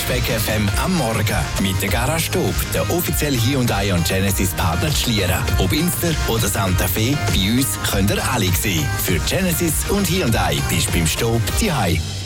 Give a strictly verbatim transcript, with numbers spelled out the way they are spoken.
Speck F M am Morgen mit der Garage Stub, der offizielle Hyundai und Genesis Partner zu Schlieren. Ob Inster oder Santa Fe, bei uns könnt ihr alle sehen. Für Genesis und Hyundai bist du beim Stub zu Hause.